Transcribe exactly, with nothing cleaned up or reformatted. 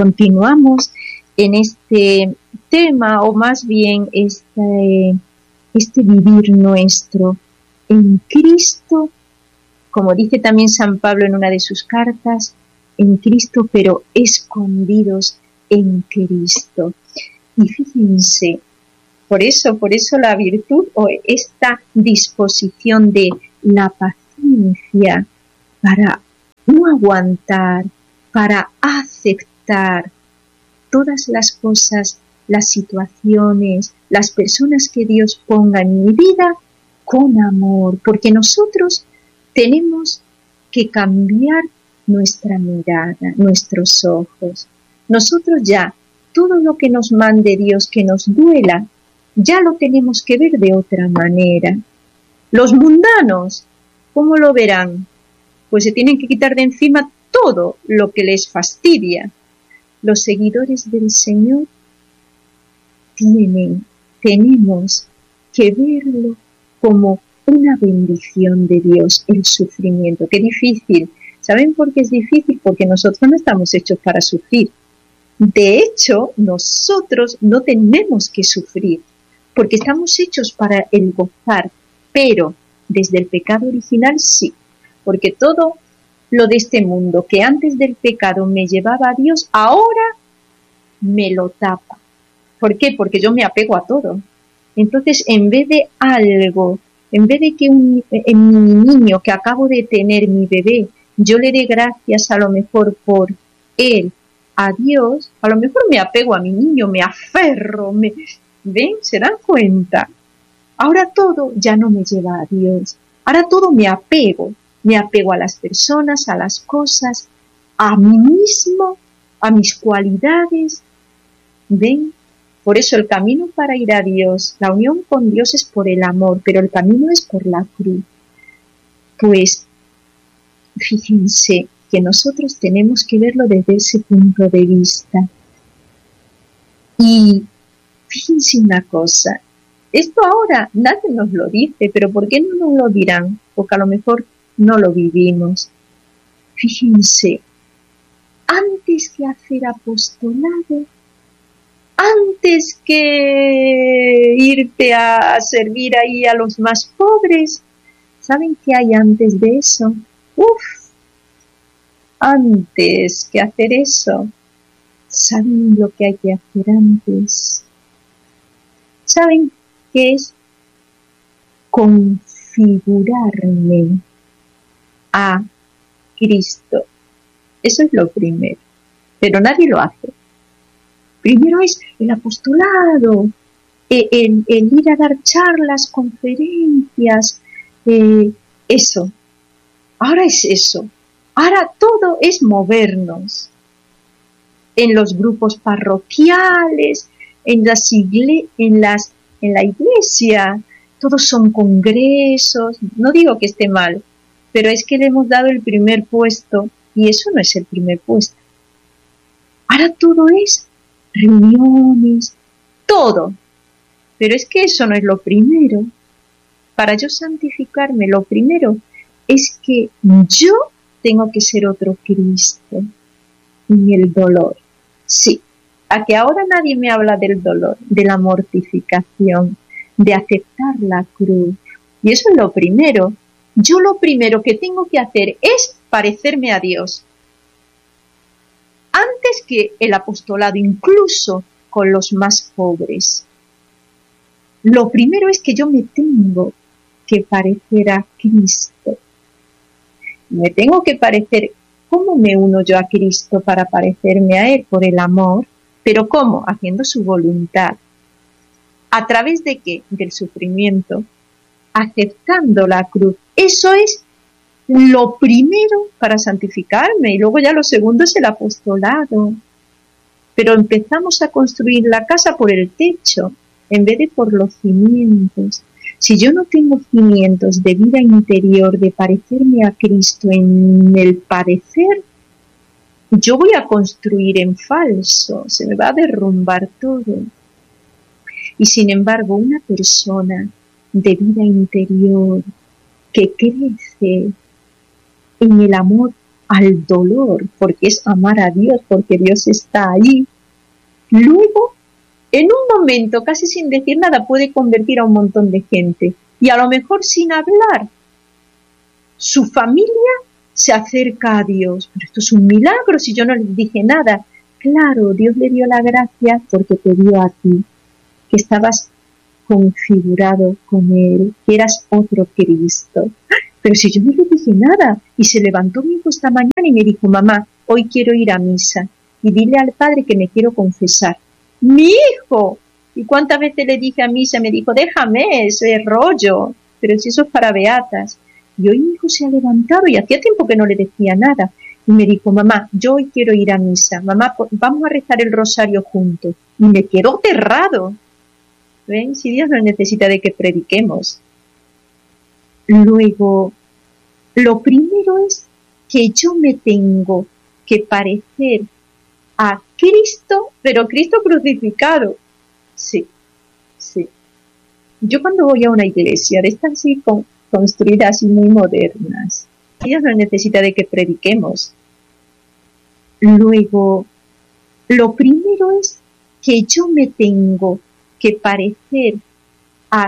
continuamos en este tema, o más bien este, este vivir nuestro en Cristo, como dice también San Pablo en una de sus cartas, en Cristo, pero escondidos en Cristo. Y fíjense, por eso, por eso la virtud o esta disposición de la paciencia para no aguantar, para aceptar todas las cosas, las situaciones, las personas que Dios ponga en mi vida con amor, porque nosotros tenemos que cambiar nuestra mirada, nuestros ojos. Nosotros ya, todo lo que nos mande Dios que nos duela, ya lo tenemos que ver de otra manera. Los mundanos, ¿cómo lo verán? Pues se tienen que quitar de encima todo lo que les fastidia. Los seguidores del Señor tienen, tenemos que verlo como una bendición de Dios, el sufrimiento. ¡Qué difícil! ¿Saben por qué es difícil? Porque nosotros no estamos hechos para sufrir. De hecho, nosotros no tenemos que sufrir, porque estamos hechos para el gozar, pero desde el pecado original sí, porque todo lo de este mundo que antes del pecado me llevaba a Dios, ahora me lo tapa. ¿Por qué? Porque yo me apego a todo. Entonces, en vez de algo, en vez de que un, en mi niño que acabo de tener, mi bebé, yo le dé gracias a lo mejor por él, a Dios, a lo mejor me apego a mi niño, me aferro, me... ¿ven? ¿Se dan cuenta? Ahora todo ya no me lleva a Dios, ahora todo me apego, me apego a las personas, a las cosas, a mí mismo, a mis cualidades, ¿ven? Por eso el camino para ir a Dios, la unión con Dios es por el amor, pero el camino es por la cruz. Pues fíjense que nosotros tenemos que verlo desde ese punto de vista. Y fíjense una cosa, esto ahora nadie nos lo dice, pero ¿por qué no nos lo dirán? Porque a lo mejor no lo vivimos. Fíjense, antes que hacer apostolado, antes que irte a servir ahí a los más pobres, ¿saben qué hay antes de eso? Uf, antes que hacer eso, ¿saben lo que hay que hacer antes? ¿Saben qué es? Configurarme a Cristo. Eso es lo primero, pero nadie lo hace. Primero es el apostolado, el, el, el ir a dar charlas, conferencias, eh, eso. Ahora es eso. Ahora todo es movernos en los grupos parroquiales, en las igle- en las en la iglesia, todos son congresos. No digo que esté mal, pero es que le hemos dado el primer puesto y eso no es el primer puesto. Ahora todo es reuniones, todo. Pero es que eso no es lo primero. Para yo santificarme, lo primero es que yo tengo que ser otro Cristo en el dolor. Sí, a que ahora nadie me habla del dolor, de la mortificación, de aceptar la cruz. Y eso es lo primero. Yo lo primero que tengo que hacer es parecerme a Dios. Antes que el apostolado, incluso con los más pobres. Lo primero es que yo me tengo que parecer a Cristo. Me tengo que parecer. ¿Cómo me uno yo a Cristo para parecerme a Él? Por el amor. ¿Pero cómo? Haciendo su voluntad. ¿A través de qué? Del sufrimiento. Aceptando la cruz. Eso es lo primero para santificarme. Y luego ya lo segundo es el apostolado. Pero empezamos a construir la casa por el techo, en vez de por los cimientos. Si yo no tengo cimientos de vida interior, de parecerme a Cristo en el padecer, yo voy a construir en falso, se me va a derrumbar todo. Y sin embargo, una persona de vida interior que crece en el amor al dolor, porque es amar a Dios, porque Dios está allí. Luego, en un momento, casi sin decir nada, puede convertir a un montón de gente. Y a lo mejor sin hablar, su familia se acerca a Dios. Pero esto es un milagro si yo no les dije nada. Claro, Dios le dio la gracia porque te dio a ti, que estabas configurado con Él, que eras otro Cristo. Pero si yo no le dije nada, y se levantó mi hijo esta mañana y me dijo, mamá, hoy quiero ir a misa, y dile al padre que me quiero confesar. ¡Mi hijo! ¿Y cuántas veces le dije a misa? Me dijo, déjame ese rollo, pero si eso es para beatas. Y hoy mi hijo se ha levantado y hacía tiempo que no le decía nada. Y me dijo, mamá, yo hoy quiero ir a misa. Mamá, vamos a rezar el rosario juntos. Y me quedó aterrado. ¿Ven? Si Dios no necesita de que prediquemos. Luego, lo primero es que yo me tengo que parecer a Cristo, pero Cristo crucificado. Sí, sí. Yo cuando voy a una iglesia de estas así con, construidas y muy modernas, Dios no necesita de que prediquemos. Luego, lo primero es que yo me tengo que parecer